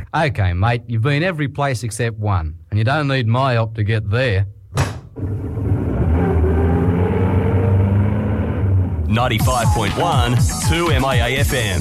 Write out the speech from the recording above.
OK, mate, you've been every place except one, and you don't need my help to get there. 95.1 2MIA FM.